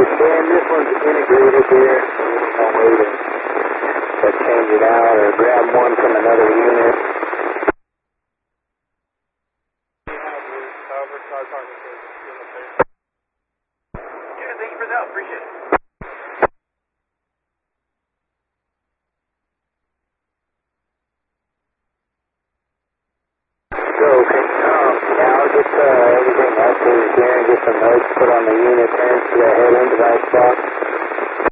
Dan, this one's integrated here. There's no way to change it out or grab one from another unit. Yeah, thank you for that. Appreciate it. So, yeah, I'll get everything updated here and get some notes put on the unit there and see that head end device box.